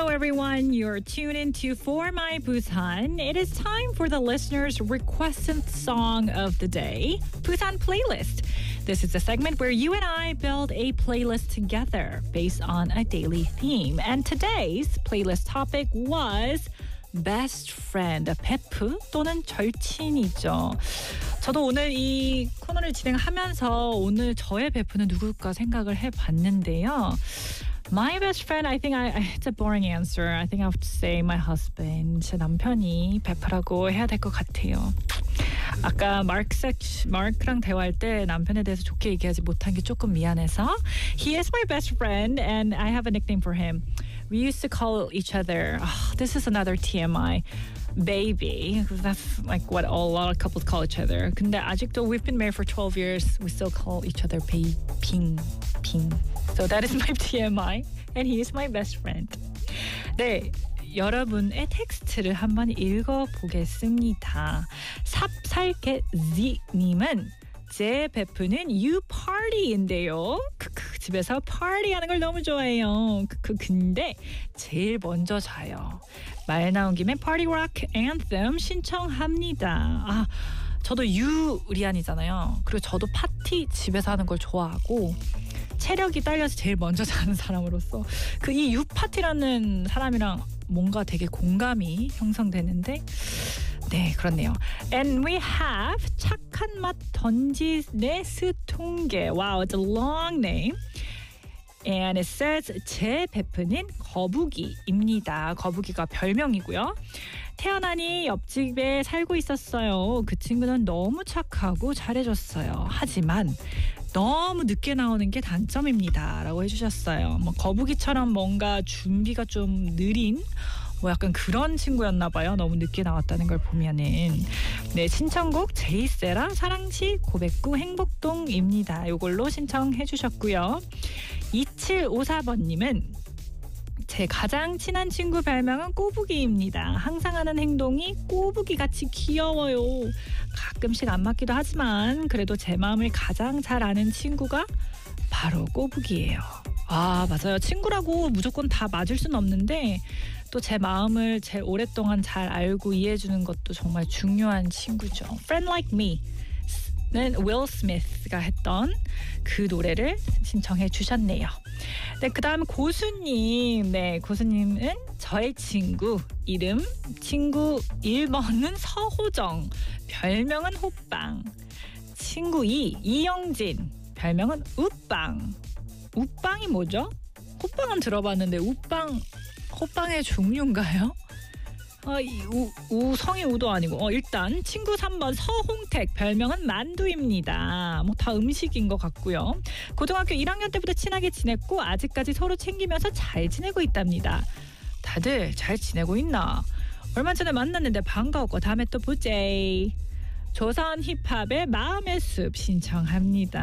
everyone. You're tuned into For My Busan. It is time for the listeners' requested song of the day, Busan Playlist. This is a segment where you and I build a playlist together based on a daily theme. And today's playlist topic was best friend, 베프 또는 절친이죠. 저도 오늘 이 코너를 진행하면서 오늘 저의 베프는 누굴까 생각을 해봤는데요. My best friend, I think it's a boring answer. I think I have to say my husband. 제 남편이 베프라고 해야 될 것 같아요. 아까 마크랑 대화할 때 남편에 대해서 좋게 얘기하지 못한 게 조금 미안해서 He is my best friend and I have a nickname for him. We used to call each other, this is another TMI, baby. That's like what a lot of couples call each other. 근데 아직도 we've been married for 12 years. We still call each other 핑. So that is my TMI and he is my best friend. 네. 여러분의 텍스트를 한번 읽어보겠습니다. 삽살개지님은 제 베프는 You Party인데요. 집에서 파티하는 걸 너무 좋아해요. 근데 제일 먼저 자요. 말 나온 김에 파티 락 앤셈 신청합니다. 저도 유리안이잖아요. 그리고 저도 파티 집에서 하는 걸 좋아하고 체력이 딸려서 제일 먼저 자는 사람으로서 이 유파티라는 사람이랑 뭔가 되게 공감이 형성되는데 네 그렇네요. And we have 착한 맛 던지네 스통게. Wow, it's a long name. And it says 제 베프는 거북이입니다. 거북이가 별명이고요. 태어나니 옆집에 살고 있었어요. 그 친구는 너무 착하고 잘해줬어요. 하지만 너무 늦게 나오는 게 단점입니다. 라고 해주셨어요. 거북이처럼 뭔가 준비가 좀 느린 약간 그런 친구였나 봐요. 너무 늦게 나왔다는 걸 보면은. 네, 신청곡 제이세라 사랑시 고백구 행복동입니다. 이걸로 신청해 주셨고요. 2754번님은 제 가장 친한 친구 별명은 꼬부기입니다. 항상 하는 행동이 꼬부기같이 귀여워요. 가끔씩 안 맞기도 하지만 그래도 제 마음을 가장 잘 아는 친구가 바로 꼬부기예요. 맞아요. 친구라고 무조건 다 맞을 수는 없는데 또 제 마음을 제일 오랫동안 잘 알고 이해해주는 것도 정말 중요한 친구죠. Friend Like Me 는 윌 스미스가 했던 그 노래를 신청해 주셨네요. 네, 그 다음 고수님. 네, 고수님은 저의 친구 이름 친구 1번은 서호정 별명은 호빵. 친구 2 이영진 별명은 우빵. 우빵이 뭐죠? 호빵은 들어봤는데 호빵의 종류인가요? 성이 우도 아니고 일단 친구 3번 서홍택 별명은 만두입니다. 다 음식인 것 같고요. 고등학교 1학년 때부터 친하게 지냈고 아직까지 서로 챙기면서 잘 지내고 있답니다. 다들 잘 지내고 있나? 얼마 전에 만났는데 반가웠고 다음에 또 보자. 조선 힙합의 마음의 숲 신청합니다.